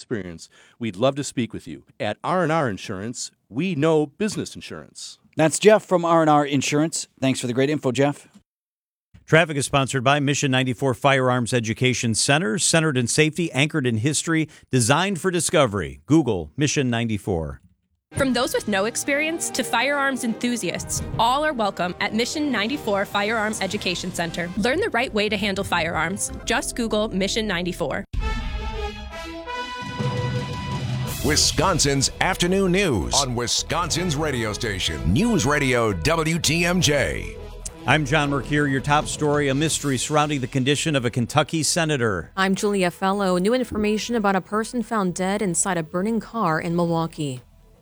experience, we'd love to speak with you. At R&R Insurance, we know business insurance. That's Jeff from R&R Insurance. Thanks for the great info, Jeff. Traffic is sponsored by Mission 94 Firearms Education Center, centered in safety, anchored in history, designed for discovery. Google Mission 94. From those with no experience to firearms enthusiasts, all are welcome at Mission 94 Firearms Education Center. Learn the right way to handle firearms. Just Google Mission 94. Wisconsin's afternoon news on Wisconsin's radio station, News Radio WTMJ. I'm John Mercure. Your top story, a mystery surrounding the condition of a Kentucky senator. I'm Julia Fellow. New information about a person found dead inside a burning car in Milwaukee.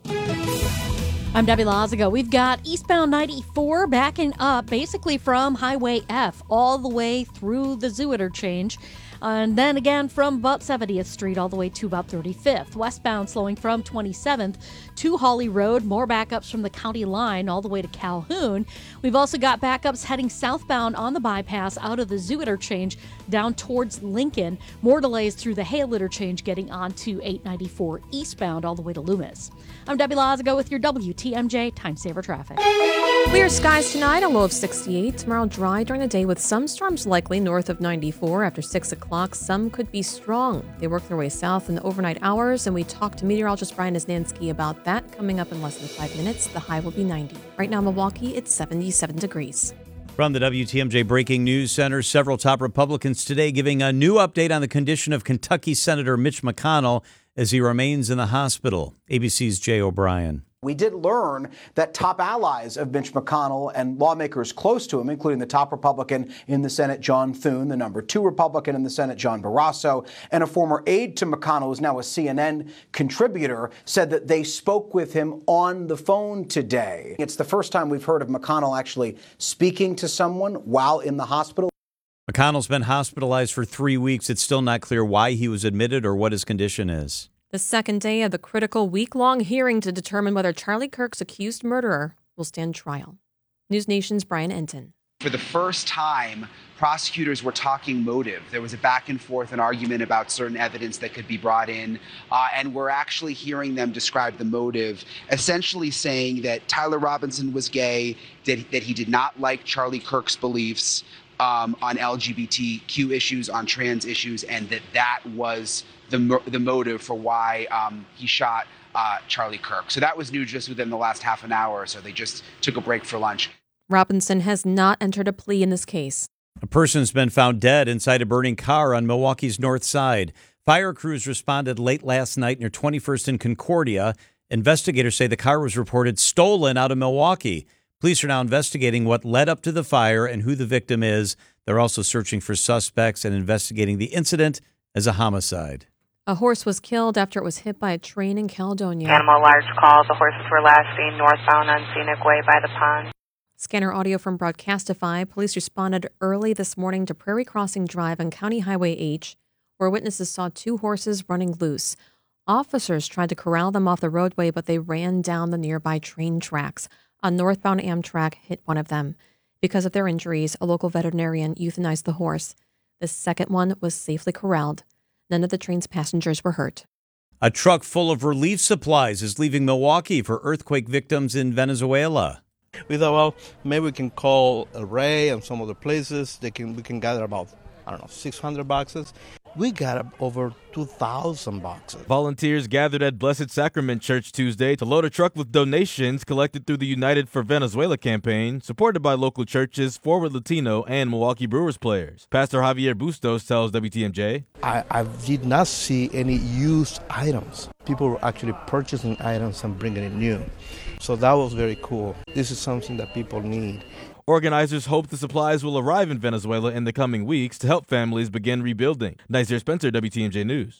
I'm Debbie Lazago. We've got eastbound 94 backing up basically from Highway F all the way through the Zoo interchange. And then again from about 70th Street all the way to about 35th. Westbound slowing from 27th to Hawley Road. More backups from the county line all the way to Calhoun. We've also got backups heading southbound on the bypass out of the Zoo interchange down towards Lincoln. More delays through the Hale interchange getting onto 894 eastbound all the way to Loomis. I'm Debbie Lazago with your WTMJ Time Saver Traffic. Clear skies tonight, a low of 68. Tomorrow dry during the day with some storms likely north of 94. After 6 o'clock, some could be strong. They work their way south in the overnight hours, and we talked to meteorologist Brian Isnansky about that coming up in less than 5 minutes. The high will be 90. Right now in Milwaukee, it's 77 degrees. From the WTMJ Breaking News Center, several top Republicans today giving a new update on the condition of Kentucky Senator Mitch McConnell as he remains in the hospital. ABC's Jay O'Brien. We did learn that top allies of Mitch McConnell and lawmakers close to him, including the top Republican in the Senate, John Thune, the number 2 Republican in the Senate, John Barrasso, and a former aide to McConnell, who's now a CNN contributor, said that they spoke with him on the phone today. It's the first time we've heard of McConnell actually speaking to someone while in the hospital. McConnell's been hospitalized for 3 weeks. It's still not clear why he was admitted or what his condition is. The second day of the critical week-long hearing to determine whether Charlie Kirk's accused murderer will stand trial. News Nation's Brian Enton. For the first time, prosecutors were talking motive. There was a back and forth, an argument about certain evidence that could be brought in, and we're actually hearing them describe the motive, essentially saying that Tyler Robinson was gay, that he did not like Charlie Kirk's beliefs on LGBTQ issues, on trans issues, and that was the motive for why he shot Charlie Kirk. So that was new just within the last half an hour, so they just took a break for lunch. Robinson has not entered a plea in this case. A person's been found dead inside a burning car on Milwaukee's north side. Fire crews responded late last night near 21st and Concordia. Investigators say the car was reported stolen out of Milwaukee. Police are now investigating what led up to the fire and who the victim is. They're also searching for suspects and investigating the incident as a homicide. A horse was killed after it was hit by a train in Caledonia. Animal alarms called. The horses were last seen northbound on Scenic Way by the pond. Scanner audio from Broadcastify. Police responded early this morning to Prairie Crossing Drive on County Highway H, where witnesses saw 2 horses running loose. Officers tried to corral them off the roadway, but they ran down the nearby train tracks. A northbound Amtrak hit one of them. Because of their injuries, a local veterinarian euthanized the horse. The second one was safely corralled. None of the train's passengers were hurt. A truck full of relief supplies is leaving Milwaukee for earthquake victims in Venezuela. We thought, well, maybe we can call El Rey and some other places. We can gather about, 600 boxes. We got over 2,000 boxes. Volunteers gathered at Blessed Sacrament Church Tuesday to load a truck with donations collected through the United for Venezuela campaign, supported by local churches, Forward Latino, and Milwaukee Brewers players. Pastor Javier Bustos tells WTMJ, I did not see any used items. People were actually purchasing items and bringing it new. So that was very cool. This is something that people need. Organizers hope the supplies will arrive in Venezuela in the coming weeks to help families begin rebuilding. Nazir Spencer, WTMJ News.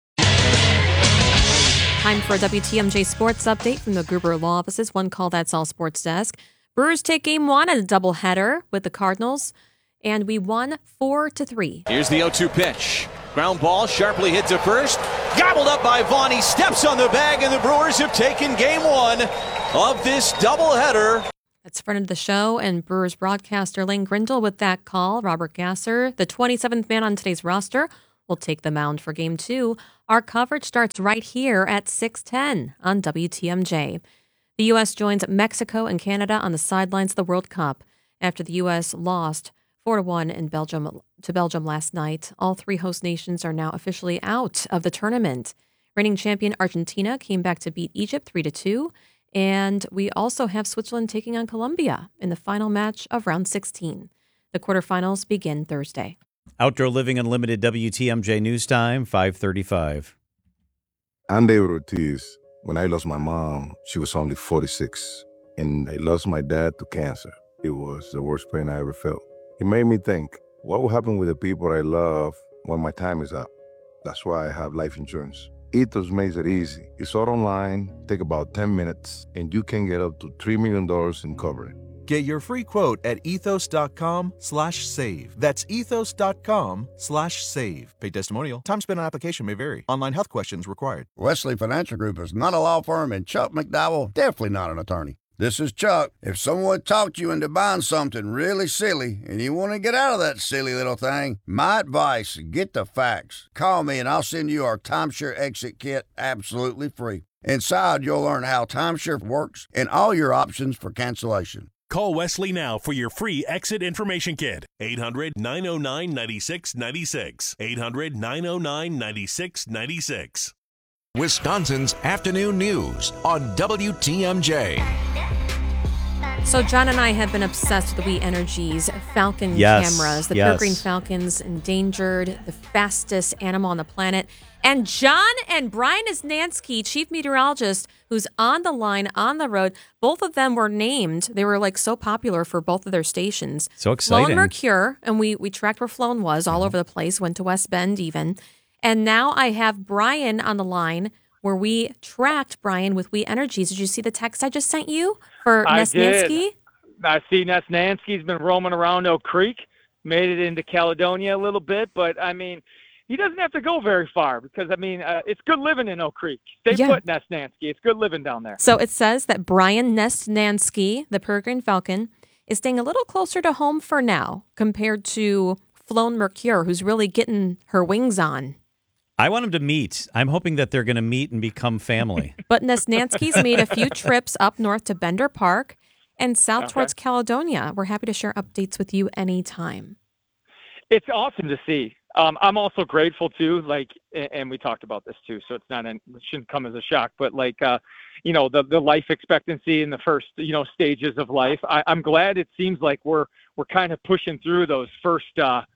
Time for a WTMJ Sports update from the Gruber Law Office's One Call That's All Sports Desk. Brewers take Game 1 at a doubleheader with the Cardinals, and we won 4-3. Here's the 0-2 pitch. Ground ball sharply hit to first. Gobbled up by Vaughn. He steps on the bag, and the Brewers have taken Game 1 of this doubleheader. That's friend of the show and Brewers broadcaster Lane Grindle with that call. Robert Gasser, the 27th man on today's roster, will take the mound for Game 2. Our coverage starts right here at 6:10 on WTMJ. The U.S. joins Mexico and Canada on the sidelines of the World Cup after the U.S. lost 4-1 to Belgium last night. All three host nations are now officially out of the tournament. Reigning champion Argentina came back to beat Egypt 3-2, and we also have Switzerland taking on Colombia in the final match of round 16. The quarterfinals begin Thursday. Outdoor Living Unlimited WTMJ News Time, 5:35. I'm David Ortiz. When I lost my mom, she was only 46, and I lost my dad to cancer. It was the worst pain I ever felt. It made me think, what will happen with the people I love when my time is up? That's why I have life insurance. Ethos makes it easy. It's all online, take about 10 minutes, and you can get up to $3 million in coverage. Get your free quote at ethos.com/save. That's ethos.com/save. Paid testimonial. Time spent on application may vary. Online health questions required. Wesley Financial Group is not a law firm, and Chuck McDowell definitely not an attorney. This is Chuck. If someone talked you into buying something really silly and you want to get out of that silly little thing, my advice, get the facts. Call me and I'll send you our timeshare exit kit absolutely free. Inside, you'll learn how timeshare works and all your options for cancellation. Call Wesley now for your free exit information kit. 800-909-9696. 800-909-9696. Wisconsin's afternoon news on WTMJ. So John and I have been obsessed with the We Energies Falcon cameras. The Peregrine Falcon's endangered, the fastest animal on the planet. And John and Brian Isnansky, chief meteorologist, who's on the line, on the road, both of them were named. They were like so popular for both of their stations. So exciting. Flown Mercure, and we tracked where Flown was all over the place, went to West Bend even. And now I have Brian on the line where we tracked Brian with We Energies. Did you see the text I just sent you for Nesnansky? I see Nesnansky's been roaming around Oak Creek, made it into Caledonia a little bit, but I mean, he doesn't have to go very far because, I mean, it's good living in Oak Creek. Stay put, Nesnansky. It's good living down there. So it says that Brian Nesnansky, the Peregrine Falcon, is staying a little closer to home for now compared to Flown Mercure, who's really getting her wings on. I want them to meet. I'm hoping that they're going to meet and become family. But Nesnansky's made a few trips up north to Bender Park and south towards Caledonia. We're happy to share updates with you anytime. It's awesome to see. I'm also grateful too, like, and we talked about this too, so it shouldn't come as a shock, but like, the life expectancy in the first, stages of life. I'm glad it seems like we're kind of pushing through those first,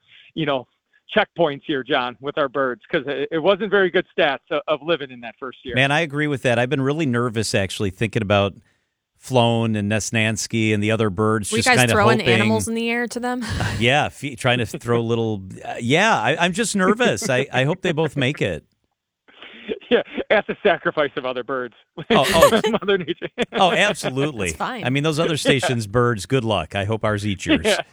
checkpoints here, John, with our birds, because it wasn't very good stats of living in that first year. Man, I agree with that. I've been really nervous, actually, thinking about Flown and Nesnansky and the other birds. Were just you guys kind of throwing hoping, animals in the air to them? Yeah, trying to throw little. I'm just nervous. I hope they both make it. Yeah, at the sacrifice of other birds. Mother Nature. Oh, absolutely. That's fine. I mean, those other stations' birds, good luck. I hope ours eat yours. Yeah.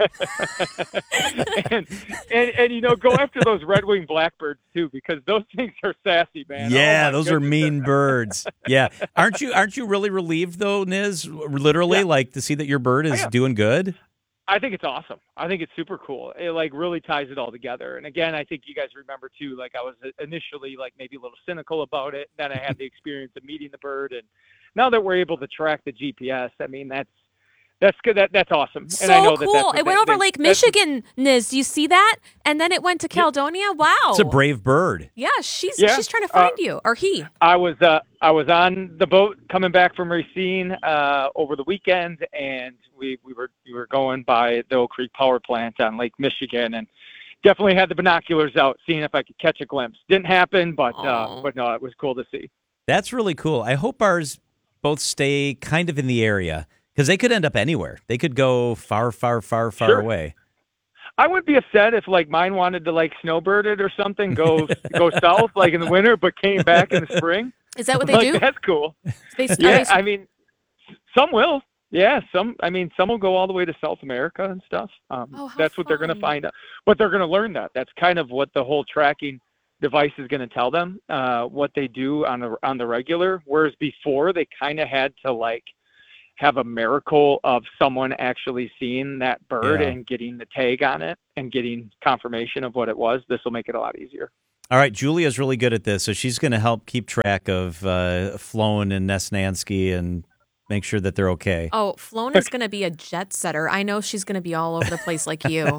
and go after those red-winged blackbirds too, because those things are sassy, man. Yeah, those are mean birds. Yeah, aren't you really relieved though, Niz? Literally, like to see that your bird is doing good. I think it's awesome. I think it's super cool. It like really ties it all together. And again, I think you guys remember too, like I was initially like maybe a little cynical about it. Then I had the experience of meeting the bird. And now that we're able to track the GPS, I mean, that's good. That's awesome. So and I know cool. It went over Lake Michigan, Niz. Do you see that? And then it went to Caledonia. Wow. It's a brave bird. Yeah, she's trying to find you, or he. I was on the boat coming back from Racine over the weekend, and we were going by the Oak Creek Power Plant on Lake Michigan, and definitely had the binoculars out, seeing if I could catch a glimpse. Didn't happen, but no, it was cool to see. That's really cool. I hope ours both stay kind of in the area. Because they could end up anywhere. They could go far, far, far, far away. I wouldn't be upset if like mine wanted to like snowbird it or something, go south like in the winter, but came back in the spring. Is that what they do? That's cool. I mean, some will. Yeah, some will go all the way to South America and stuff. That's what they're going to find out. But they're going to learn that. That's kind of what the whole tracking device is going to tell them, what they do on the regular. Whereas before they kind of had to like have a miracle of someone actually seeing that bird and getting the tag on it and getting confirmation of what it was. This will make it a lot easier. All right, Julia's really good at this, so she's going to help keep track of Floan and Nesnansky and make sure that they're okay. Oh, Floan is going to be a jet setter. I know she's going to be all over the place like you.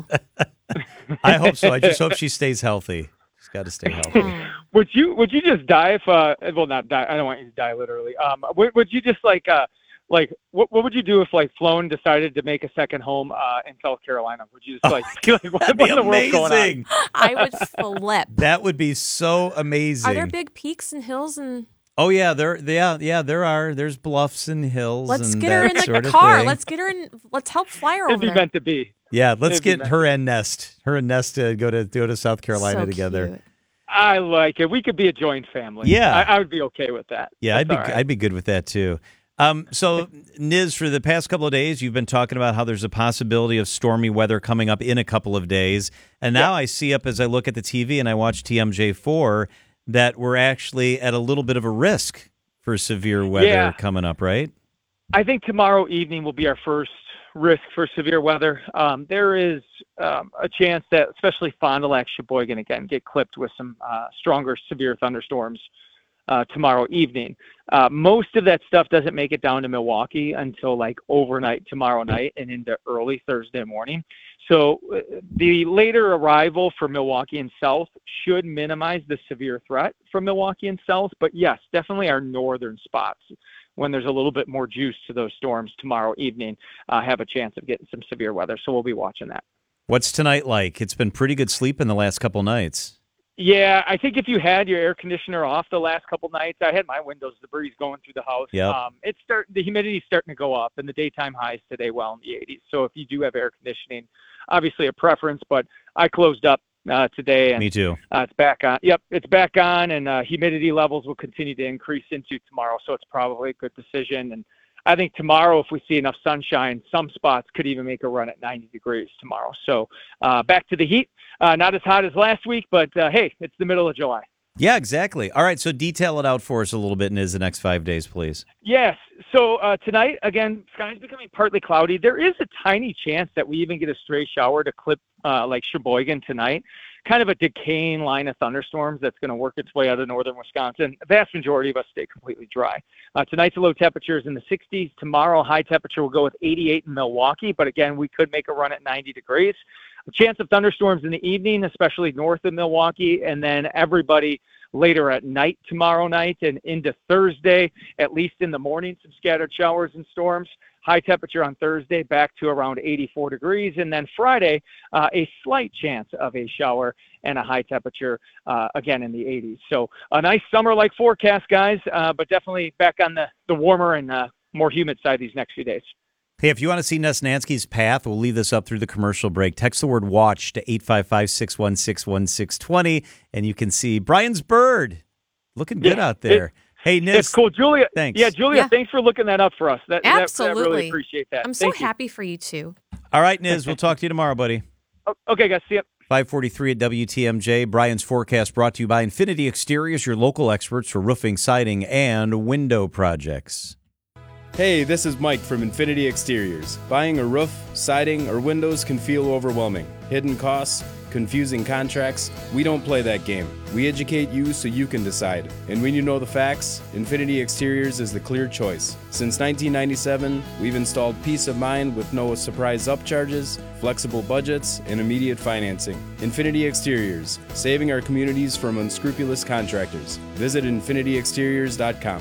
I hope so. I just hope she stays healthy. She's got to stay healthy. Would you just die if well, not die, I don't want you to die literally. Would you just like what would you do if like Floan decided to make a second home in South Carolina? Would you just what in the world's going on? I would flip. That would be so amazing. Are there big peaks and hills and? Oh yeah, there are. There's bluffs and hills. Let's and get her in the car. Let's get her in. Let's help fly her over It'd be there. meant to be. Yeah, let's get her and Nest to go to South Carolina So together. cute. I like it. We could be a joint family. Yeah. I would be okay with that. Yeah, That's I'd be good with that too. So Niz, for the past couple of days, you've been talking about how there's a possibility of stormy weather coming up in a couple of days, and now I see up as I look at the TV and I watch TMJ4 that we're actually at a little bit of a risk for severe weather coming up, right? I think tomorrow evening will be our first risk for severe weather. There is a chance that especially Fond du Lac, Sheboygan again get clipped with some stronger severe thunderstorms tomorrow evening. Most of that stuff doesn't make it down to Milwaukee until like overnight tomorrow night and into early Thursday morning. So the later arrival for Milwaukee and South should minimize the severe threat from Milwaukee and South. But yes, definitely our northern spots, when there's a little bit more juice to those storms tomorrow evening, have a chance of getting some severe weather. So we'll be watching that. What's tonight like? It's been pretty good sleep in the last couple nights. Yeah, I think if you had your air conditioner off the last couple nights, I had my windows, the breeze going through the house. Yep. The humidity's starting to go up, and the daytime highs today well in the 80s. So if you do have air conditioning, obviously a preference, but I closed up today. And, Me too. It's back on. Yep, it's back on, and humidity levels will continue to increase into tomorrow, so it's probably a good decision. And I think tomorrow, if we see enough sunshine, some spots could even make a run at 90 degrees tomorrow. So back to the heat. Not as hot as last week, but hey, it's the middle of July. Yeah, exactly. All right, so detail it out for us a little bit in the next 5 days, please. Yes. So tonight, again, sky's becoming partly cloudy. There is a tiny chance that we even get a stray shower to clip like Sheboygan tonight. Kind of a decaying line of thunderstorms that's going to work its way out of northern Wisconsin. The vast majority of us stay completely dry. Tonight's low temperature is in the 60s. Tomorrow, high temperature will go with 88 in Milwaukee. But again, we could make a run at 90 degrees. A chance of thunderstorms in the evening, especially north of Milwaukee, and then everybody later at night tomorrow night and into Thursday, at least in the morning, some scattered showers and storms. High temperature on Thursday back to around 84 degrees. And then Friday, a slight chance of a shower and a high temperature again in the 80s. So a nice summer-like forecast, guys, but definitely back on the warmer and more humid side these next few days. Hey, if you want to see Nesnansky's path, we'll leave this up through the commercial break. Text the word WATCH to 855-616-1620, and you can see Brian's bird looking good out there. Hey, Niz. It's cool. Julia. Thanks. Yeah, Julia, thanks for looking that up for us. I really appreciate that. I'm so happy for you too. All right, Niz, we'll talk to you tomorrow, buddy. Okay, guys. See ya. 5:43 at WTMJ. Brian's forecast brought to you by Infinity Exteriors, your local experts for roofing, siding, and window projects. Hey, this is Mike from Infinity Exteriors. Buying a roof, siding, or windows can feel overwhelming. Hidden costs, confusing contracts. We don't play that game. We educate you so you can decide. And when you know the facts, Infinity Exteriors is the clear choice. Since 1997, we've installed peace of mind with no surprise upcharges, flexible budgets, and immediate financing. Infinity Exteriors, saving our communities from unscrupulous contractors. Visit infinityexteriors.com.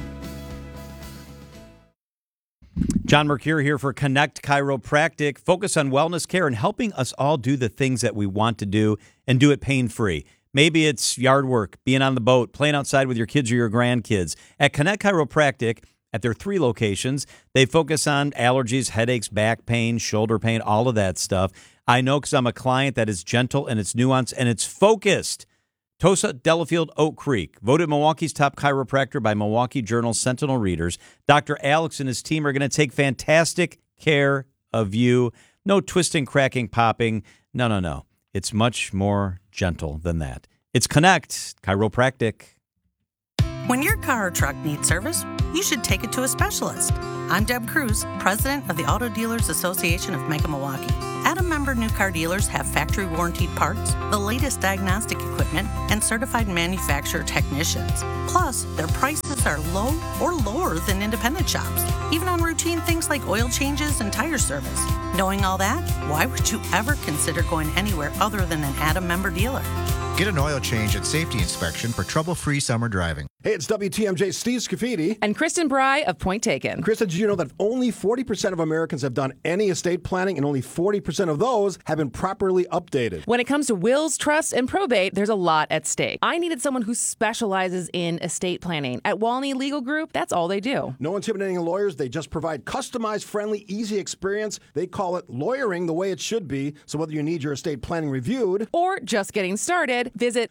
John Mercure here for Connect Chiropractic. Focus on wellness care and helping us all do the things that we want to do and do it pain-free. Maybe it's yard work, being on the boat, playing outside with your kids or your grandkids. At Connect Chiropractic, at their 3 locations, they focus on allergies, headaches, back pain, shoulder pain, all of that stuff. I know because I'm a client that is gentle and it's nuanced and it's focused. Tosa Delafield Oak Creek, voted Milwaukee's top chiropractor by Milwaukee Journal Sentinel readers. Dr. Alex and his team are going to take fantastic care of you. No twisting, cracking, popping. No. It's much more gentle than that. It's Connect Chiropractic. When your car or truck needs service, you should take it to a specialist. I'm Deb Cruz, president of the Auto Dealers Association of Macon, Milwaukee. Adam member new car dealers have factory warranted parts, the latest diagnostic equipment, and certified manufacturer technicians. Plus, their prices are low or lower than independent shops, even on routine things like oil changes and tire service. Knowing all that, why would you ever consider going anywhere other than an Adam member dealer? Get an oil change and safety inspection for trouble-free summer driving. Hey, it's WTMJ's Steve Scafidi. And Kristen Bry of Point Taken. Kristen, did you know that only 40% of Americans have done any estate planning, and only 40% of those have been properly updated? When it comes to wills, trusts, and probate, there's a lot at stake. I needed someone who specializes in estate planning. At Walney Legal Group, that's all they do. No intimidating lawyers. They just provide customized, friendly, easy experience. They call it lawyering the way it should be. So whether you need your estate planning reviewed or just getting started, visit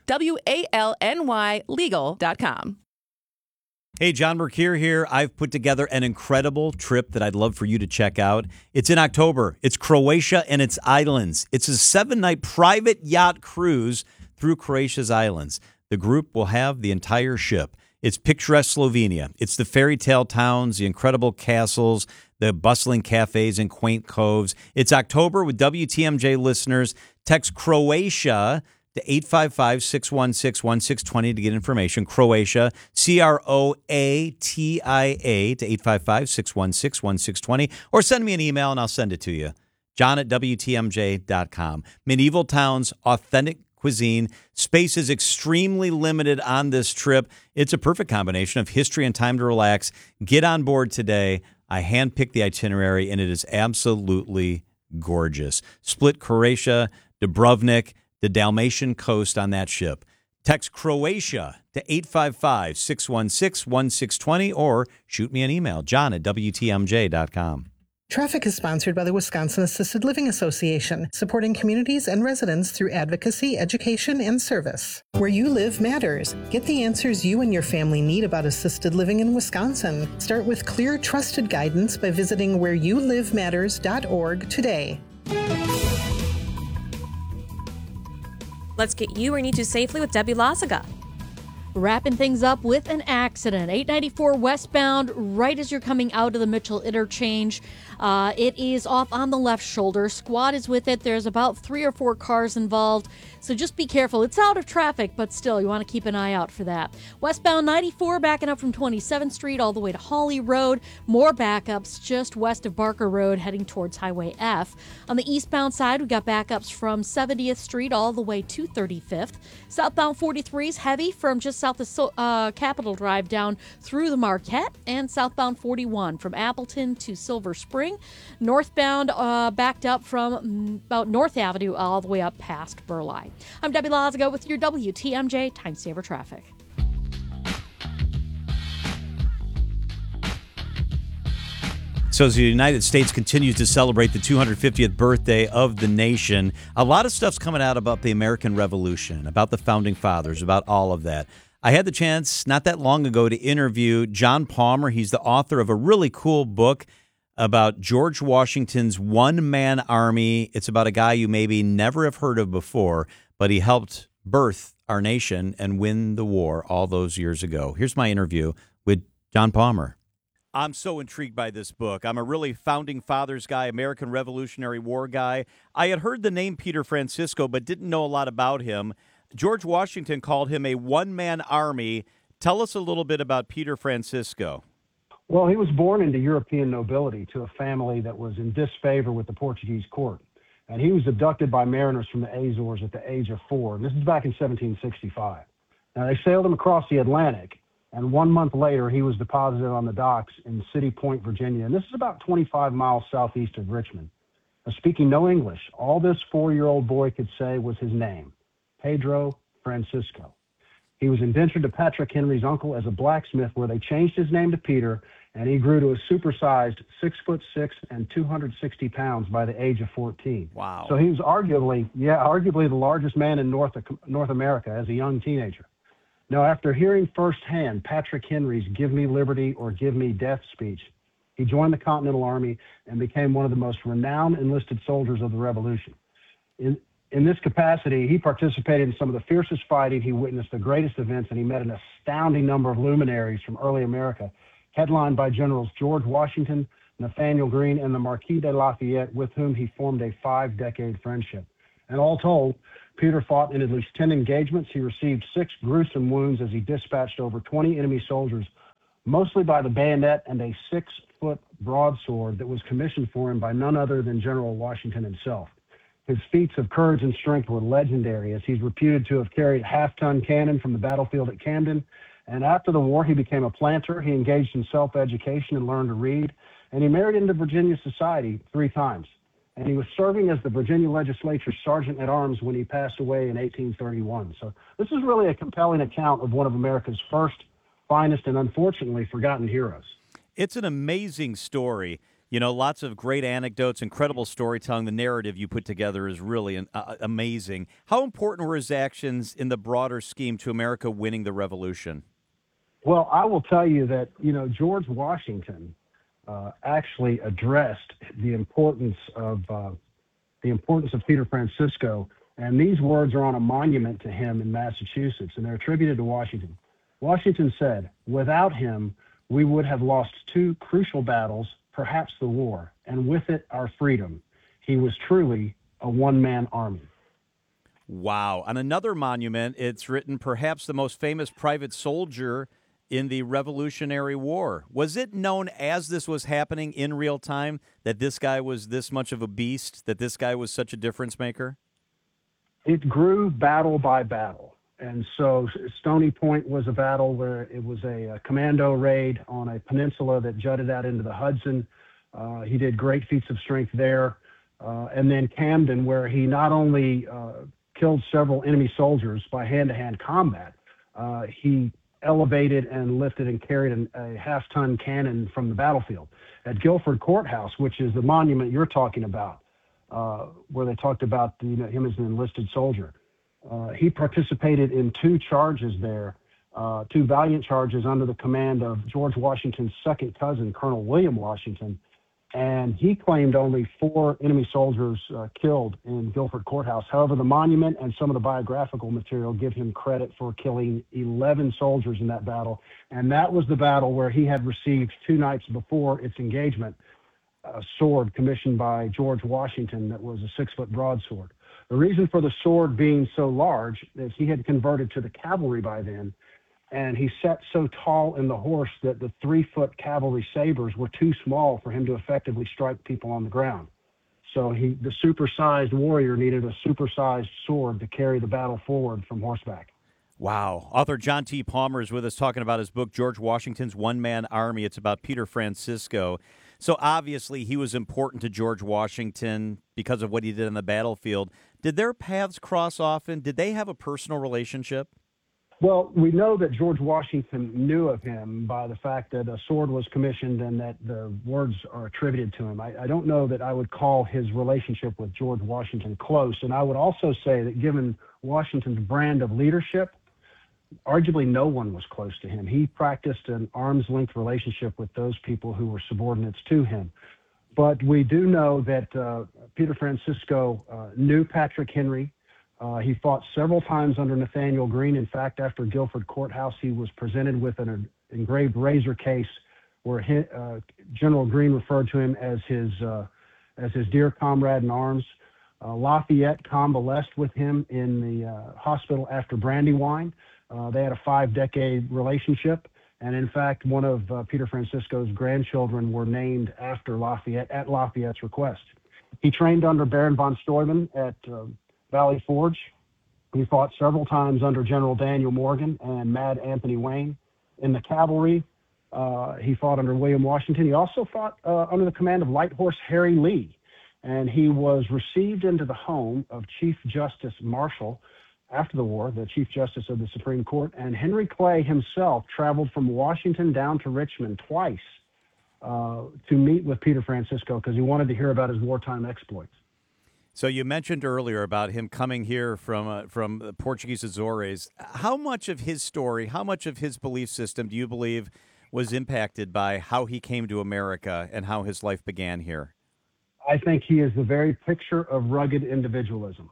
WALNYlegal.com. Hey, John Mercure here. I've put together an incredible trip that I'd love for you to check out. It's in October. It's Croatia and its islands. It's a 7-night private yacht cruise through Croatia's islands. The group will have the entire ship. It's picturesque Slovenia. It's the fairy tale towns, the incredible castles, the bustling cafes and quaint coves. It's October with WTMJ listeners. Text Croatia to 855-616-1620 to get information. Croatia, Croatia to 855-616-1620. Or send me an email and I'll send it to you. John@WTMJ.com. Medieval towns, authentic cuisine. Space is extremely limited on this trip. It's a perfect combination of history and time to relax. Get on board today. I handpicked the itinerary and it is absolutely gorgeous. Split, Croatia, Dubrovnik, the Dalmatian coast on that ship. Text Croatia to 855-616-1620 or shoot me an email, john@WTMJ.com. Traffic is sponsored by the Wisconsin Assisted Living Association, supporting communities and residents through advocacy, education, and service. Where you live matters. Get the answers you and your family need about assisted living in Wisconsin. Start with clear, trusted guidance by visiting whereyouLiveMatters.org today. Let's get you where you need to safely with Debbie Lazaga. Wrapping things up with an accident. 894 westbound, right as you're coming out of the Mitchell interchange. It is off on the left shoulder. Squad is with it. There's about 3 or 4 cars involved. So just be careful. It's out of traffic, but still, you want to keep an eye out for that. Westbound 94, backing up from 27th Street all the way to Hawley Road. More backups just west of Barker Road, heading towards Highway F. On the eastbound side, we got backups from 70th Street all the way to 35th. Southbound 43 is heavy from just south of Capitol Drive down through the Marquette. And southbound 41 from Appleton to Silver Spring. Northbound backed up from about North Avenue all the way up past Burleigh. I'm Debbie Lazaga with your WTMJ Time Saver Traffic. So as the United States continues to celebrate the 250th birthday of the nation, a lot of stuff's coming out about the American Revolution, about the Founding Fathers, about all of that. I had the chance not that long ago to interview John Palmer. He's the author of a really cool book about George Washington's one-man army. It's about a guy you maybe never have heard of before, but he helped birth our nation and win the war all those years ago. Here's my interview with John Palmer. I'm so intrigued by this book. I'm a really Founding Fathers guy, American Revolutionary War guy. I had heard the name Peter Francisco, but didn't know a lot about him. George Washington called him a one-man army. Tell us a little bit about Peter Francisco. Well, he was born into European nobility to a family that was in disfavor with the Portuguese court. And he was abducted by mariners from the Azores at the age of 4. And this is back in 1765. Now, they sailed him across the Atlantic, and 1 month later, he was deposited on the docks in City Point, Virginia. And this is about 25 miles southeast of Richmond. Now, speaking no English, all this 4-year-old boy could say was his name, Pedro Francisco. He was indentured to Patrick Henry's uncle as a blacksmith, where they changed his name to Peter, and he grew to a supersized 6'6" and 260 pounds by the age of 14. Wow. So he was arguably the largest man in North America as a young teenager. Now, after hearing firsthand Patrick Henry's "Give me liberty or give me death" speech, he joined the Continental Army and became one of the most renowned enlisted soldiers of the Revolution. In this capacity, he participated in some of the fiercest fighting. He witnessed the greatest events, and he met an astounding number of luminaries from early America, headlined by Generals George Washington, Nathaniel Greene, and the Marquis de Lafayette, with whom he formed a 5-decade friendship. And all told, Peter fought in at least 10 engagements. He received 6 gruesome wounds as he dispatched over 20 enemy soldiers, mostly by the bayonet and a 6-foot broadsword that was commissioned for him by none other than General Washington himself. His feats of courage and strength were legendary, as he's reputed to have carried half-ton cannon from the battlefield at Camden. And after the war, he became a planter. He engaged in self-education and learned to read. And he married into Virginia society 3 times. And he was serving as the Virginia legislature's sergeant-at-arms when he passed away in 1831. So this is really a compelling account of one of America's first, finest, and unfortunately forgotten heroes. It's an amazing story. You know, lots of great anecdotes, incredible storytelling. The narrative you put together is really amazing. How important were his actions in the broader scheme to America winning the Revolution? Well, I will tell you that, George Washington actually addressed the importance of Peter Francisco, and these words are on a monument to him in Massachusetts, and they're attributed to Washington. Washington said, "Without him, we would have lost 2 crucial battles, perhaps the war, and with it our freedom. He was truly a one-man army." Wow. On another monument, it's written, "Perhaps the most famous private soldier in the Revolutionary War." Was it known as this was happening in real time that this guy was this much of a beast, that this guy was such a difference maker? It grew battle by battle. And so Stony Point was a battle where it was a commando raid on a peninsula that jutted out into the Hudson. He did great feats of strength there. And then Camden, where he not only killed several enemy soldiers by hand-to-hand combat, he elevated and lifted and carried a half-ton cannon from the battlefield. At Guilford Courthouse, which is the monument you're talking about, where they talked about him as an enlisted soldier, he participated in 2 charges there, 2 valiant charges under the command of George Washington's second cousin, Colonel William Washington. And he claimed only 4 enemy soldiers killed in Guilford Courthouse. However, the monument and some of the biographical material give him credit for killing 11 soldiers in that battle. And that was the battle where he had received 2 nights before its engagement a sword commissioned by George Washington that was a 6-foot broadsword. The reason for the sword being so large is he had converted to the cavalry by then, and he sat so tall in the horse that the 3-foot cavalry sabers were too small for him to effectively strike people on the ground. So the supersized warrior needed a supersized sword to carry the battle forward from horseback. Wow. Author John T. Palmer is with us talking about his book, George Washington's One-Man Army. It's about Peter Francisco. So obviously he was important to George Washington because of what he did on the battlefield. Did their paths cross often? Did they have a personal relationship? Well, we know that George Washington knew of him by the fact that a sword was commissioned and that the words are attributed to him. I don't know that I would call his relationship with George Washington close. And I would also say that given Washington's brand of leadership, arguably no one was close to him. He practiced an arm's length relationship with those people who were subordinates to him. But we do know that Peter Francisco knew Patrick Henry. He fought several times under Nathaniel Greene. In fact, after Guilford Courthouse, he was presented with an engraved razor case where General Greene referred to him as his dear comrade in arms. Lafayette convalesced with him in the hospital after Brandywine. They had a 5-decade relationship. And in fact, one of Peter Francisco's grandchildren were named after Lafayette at Lafayette's request. He trained under Baron von Steuben at Valley Forge. He fought several times under General Daniel Morgan and Mad Anthony Wayne. In the cavalry, he fought under William Washington. He also fought under the command of Light Horse Harry Lee. And he was received into the home of Chief Justice Marshall after the war, the Chief Justice of the Supreme Court. And Henry Clay himself traveled from Washington down to Richmond twice to meet with Peter Francisco because he wanted to hear about his wartime exploits. So you mentioned earlier about him coming here from the Portuguese Azores. How much of his story, how much of his belief system do you believe was impacted by how he came to America and how his life began here? I think he is the very picture of rugged individualism.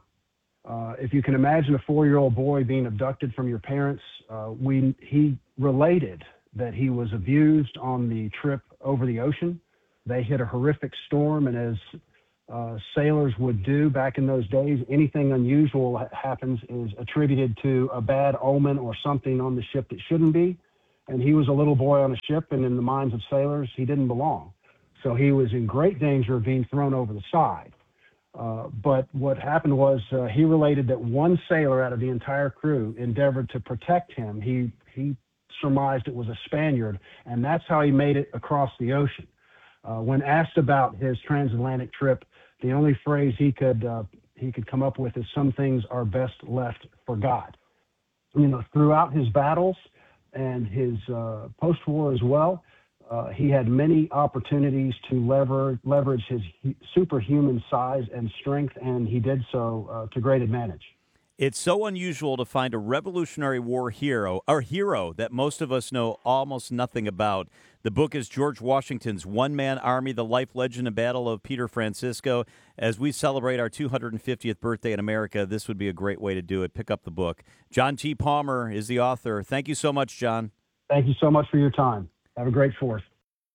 If you can imagine a 4-year-old boy being abducted from your parents, he related that he was abused on the trip over the ocean. They hit a horrific storm, and as sailors would do back in those days, anything unusual that happens is attributed to a bad omen or something on the ship that shouldn't be. And he was a little boy on a ship, and in the minds of sailors, he didn't belong. So he was in great danger of being thrown over the side. But what happened was he related that one sailor out of the entire crew endeavored to protect him. He surmised it was a Spaniard, and that's how he made it across the ocean. When asked about his transatlantic trip, the only phrase he could come up with is, "Some things are best left for God." You know, throughout his battles and his post-war as well, he had many opportunities to leverage his superhuman size and strength, and he did so to great advantage. It's so unusual to find a Revolutionary War hero that most of us know almost nothing about. The book is George Washington's One-Man Army, The Life, Legend, and Battle of Peter Francisco. As we celebrate our 250th birthday in America, this would be a great way to do it. Pick up the book. John T. Palmer is the author. Thank you so much, John. Thank you so much for your time. Have a great 4th.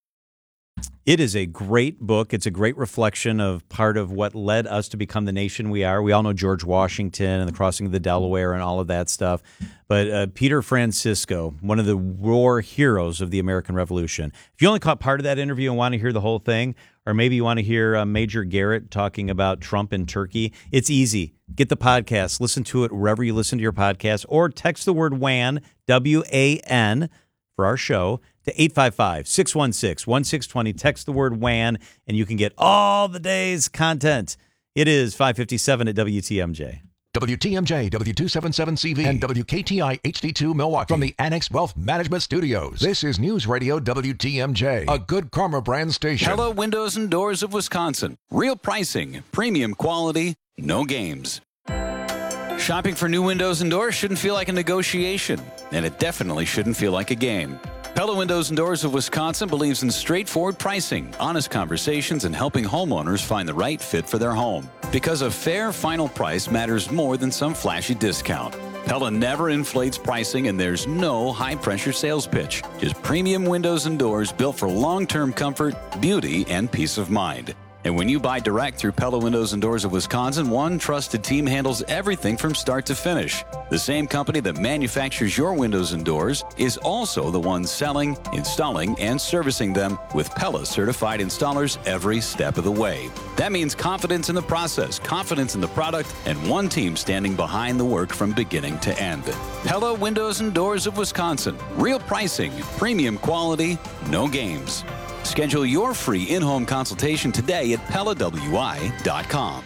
It is a great book. It's a great reflection of part of what led us to become the nation we are. We all know George Washington and the crossing of the Delaware and all of that stuff. But Peter Francisco, one of the war heroes of the American Revolution. If you only caught part of that interview and want to hear the whole thing, or maybe you want to hear Major Garrett talking about Trump and Turkey, it's easy. Get the podcast. Listen to it wherever you listen to your podcast, or text the word WAN, W-A-N, for our show, to 855-616-1620. Text the word WAN, and you can get all the day's content. It is 5:57 at WTMJ. WTMJ, W277CV, and WKTI HD2 Milwaukee from the Annex Wealth Management Studios. This is News Radio WTMJ, a Good Karma brand station. Hello, Windows and Doors of Wisconsin. Real pricing, premium quality, no games. Shopping for new windows and doors shouldn't feel like a negotiation, and it definitely shouldn't feel like a game. Pella Windows and Doors of Wisconsin believes in straightforward pricing, honest conversations, and helping homeowners find the right fit for their home. Because a fair final price matters more than some flashy discount. Pella never inflates pricing, and there's no high-pressure sales pitch. Just premium windows and doors built for long-term comfort, beauty, and peace of mind. And when you buy direct through Pella Windows and Doors of Wisconsin, one trusted team handles everything from start to finish. The same company that manufactures your windows and doors is also the one selling, installing, and servicing them with Pella certified installers every step of the way. That means confidence in the process, confidence in the product, and one team standing behind the work from beginning to end. Pella Windows and Doors of Wisconsin. Real pricing, premium quality, no games. Schedule your free in-home consultation today at PellaWI.com.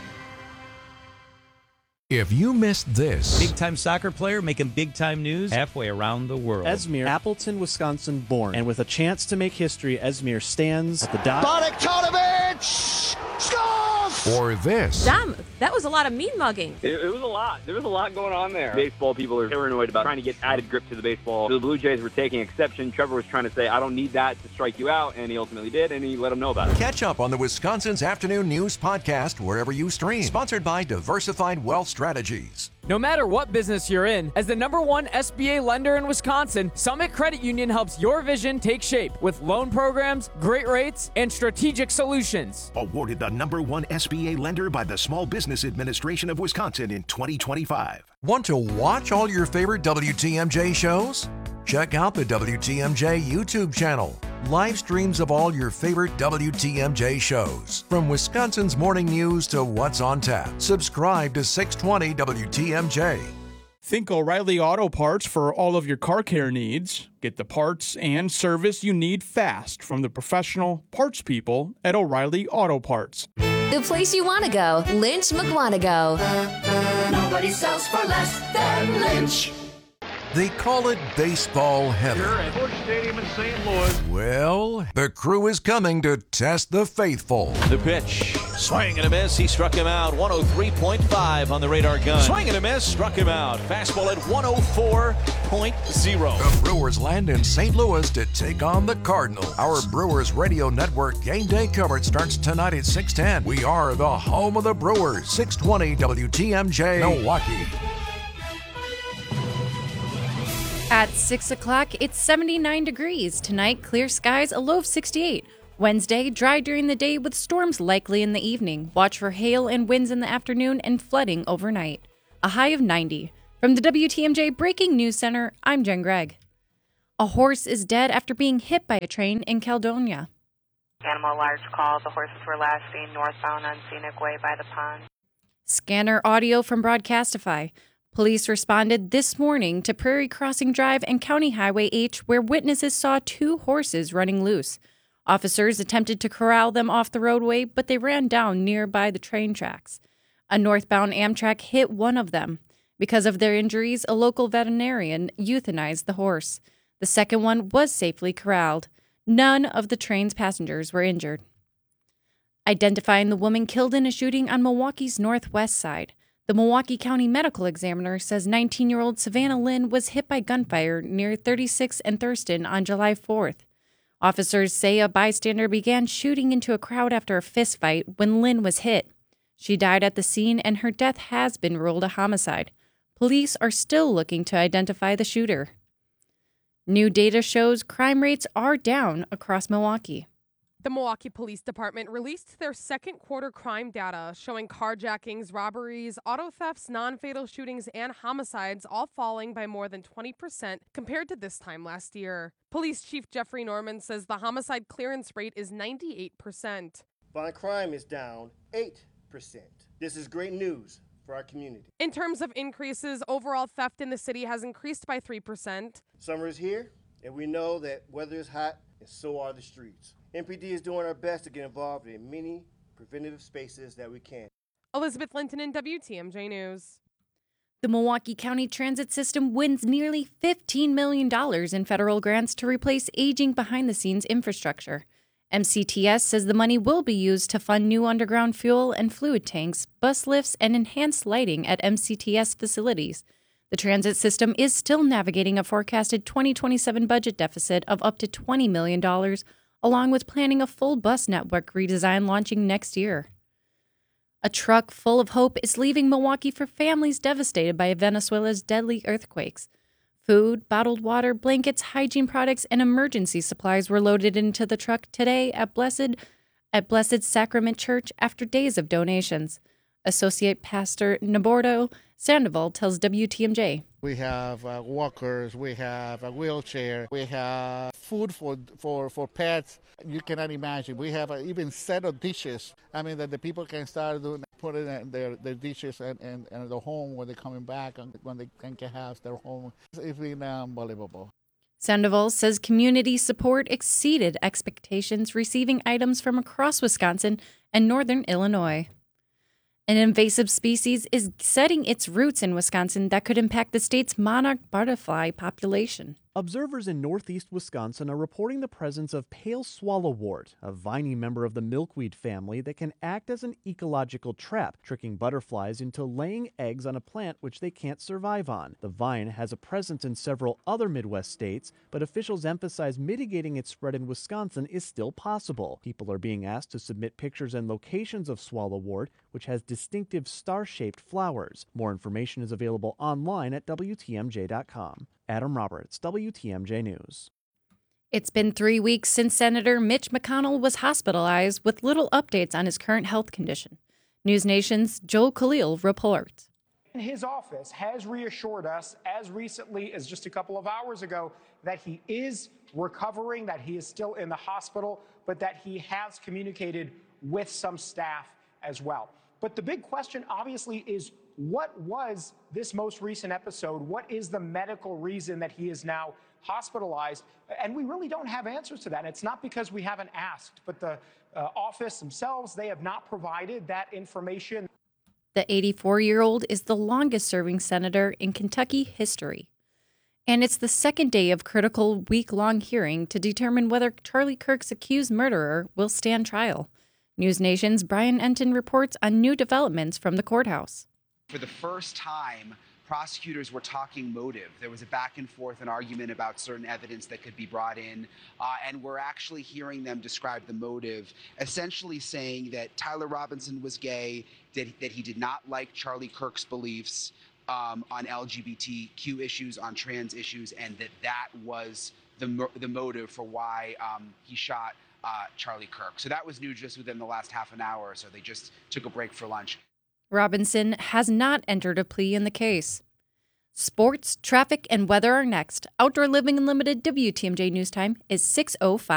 If you missed this, big-time soccer player making big-time news halfway around the world. Esmir, Appleton, Wisconsin born. And with a chance to make history, Esmir stands at the dot. Bogdanovic scores! Or this. Damn, that was a lot of mean mugging. It was a lot. There was a lot going on there. Baseball people are paranoid about trying to get added grip to the baseball. The Blue Jays were taking exception. Trevor was trying to say, I don't need that to strike you out, and he ultimately did, and he let them know about it. Catch up on the Wisconsin's Afternoon News Podcast wherever you stream. Sponsored by Diversified Wealth Strategies. No matter what business you're in, as the #1 SBA lender in Wisconsin, Summit Credit Union helps your vision take shape with loan programs, great rates, and strategic solutions. Awarded the #1 SBA lender by the Small Business Administration of Wisconsin in 2025. Want to watch all your favorite WTMJ shows? Check out the WTMJ YouTube channel. Live streams of all your favorite WTMJ shows. From Wisconsin's morning news to what's on tap. Subscribe to 620 WTMJ. Think O'Reilly Auto Parts for all of your car care needs. Get the parts and service you need fast from the professional parts people at O'Reilly Auto Parts. The place you want to go, Lynch McWanago. Nobody sells for less than Lynch. They call it baseball heaven. Here at Busch Stadium in St. Louis. Well, the crew is coming to test the faithful. The pitch. Swing and a miss. He struck him out. 103.5 on the radar gun. Swing and a miss. Struck him out. Fastball at 104.0. The Brewers land in St. Louis to take on the Cardinals. Our Brewers Radio Network game day coverage starts tonight at 6:10. We are the home of the Brewers. 620 WTMJ Milwaukee. At 6 o'clock, it's 79 degrees. Tonight, clear skies, a low of 68. Wednesday, dry during the day with storms likely in the evening. Watch for hail and winds in the afternoon and flooding overnight. A high of 90. From the WTMJ Breaking News Center, I'm Jen Gregg. A horse is dead after being hit by a train in Caledonia. Animal alarms call. The horses were last seen northbound on Scenic Way by the pond. Scanner audio from Broadcastify. Police responded this morning to Prairie Crossing Drive and County Highway H, where witnesses saw two horses running loose. Officers attempted to corral them off the roadway, but they ran down nearby the train tracks. A northbound Amtrak hit one of them. Because of their injuries, a local veterinarian euthanized the horse. The second one was safely corralled. None of the train's passengers were injured. Identifying the woman killed in a shooting on Milwaukee's northwest side. The Milwaukee County Medical Examiner says 19-year-old Savannah Lynn was hit by gunfire near 36th and Thurston on July 4th. Officers say a bystander began shooting into a crowd after a fistfight when Lynn was hit. She died at the scene and her death has been ruled a homicide. Police are still looking to identify the shooter. New data shows crime rates are down across Milwaukee. The Milwaukee Police Department released their second quarter crime data showing carjackings, robberies, auto thefts, non-fatal shootings, and homicides all falling by more than 20% compared to this time last year. Police Chief Jeffrey Norman says the homicide clearance rate is 98%. Violent crime is down 8%. This is great news for our community. In terms of increases, overall theft in the city has increased by 3%. Summer is here, and we know that weather is hot, and so are the streets. MPD is doing our best to get involved in many preventative spaces that we can. Elizabeth Linton in WTMJ News. The Milwaukee County Transit System wins nearly $15 million in federal grants to replace aging behind-the-scenes infrastructure. MCTS says the money will be used to fund new underground fuel and fluid tanks, bus lifts, and enhanced lighting at MCTS facilities. The transit system is still navigating a forecasted 2027 budget deficit of up to $20 million, along with planning a full bus network redesign launching next year. A truck full of hope is leaving Milwaukee for families devastated by Venezuela's deadly earthquakes. Food, bottled water, blankets, hygiene products, and emergency supplies were loaded into the truck today at Blessed Sacrament Church after days of donations. Associate Pastor Nabordo Sandoval tells WTMJ. We have walkers, we have a wheelchair, we have food for pets. You cannot imagine. We have an even set of dishes. I mean, that the people can start putting their dishes and the home when they're coming back, and when they can have their home. It's been unbelievable. Sandoval says community support exceeded expectations, receiving items from across Wisconsin and northern Illinois. An invasive species is setting its roots in Wisconsin that could impact the state's monarch butterfly population. Observers in northeast Wisconsin are reporting the presence of pale swallowwort, a viney member of the milkweed family that can act as an ecological trap, tricking butterflies into laying eggs on a plant which they can't survive on. The vine has a presence in several other Midwest states, but officials emphasize mitigating its spread in Wisconsin is still possible. People are being asked to submit pictures and locations of swallowwort, which has distinctive star-shaped flowers. More information is available online at WTMJ.com. Adam Roberts, WTMJ News. It's been 3 weeks since Senator Mitch McConnell was hospitalized with little updates on his current health condition. News Nation's Joel Khalil reports. His office has reassured us as recently as just a couple of hours ago that he is recovering, that he is still in the hospital, but that he has communicated with some staff as well. But the big question, obviously, is what was this most recent episode? What is the medical reason that he is now hospitalized? And we really don't have answers to that. And it's not because we haven't asked, but the office themselves, they have not provided that information. The 84-year-old is the longest-serving senator in Kentucky history. And it's the second day of critical week-long hearing to determine whether Charlie Kirk's accused murderer will stand trial. News Nation's Brian Enton reports on new developments from the courthouse. For the first time, prosecutors were talking motive. There was a back and forth, an argument about certain evidence that could be brought in, and we're actually hearing them describe the motive, essentially saying that Tyler Robinson was gay, that he did not like Charlie Kirk's beliefs on LGBTQ issues, on trans issues, and that was the motive for why he shot Charlie Kirk. So that was new just within the last half an hour or so. They just took a break for lunch. Robinson has not entered a plea in the case. Sports, traffic, and weather are next. Outdoor Living Unlimited WTMJ News Time is 6:05.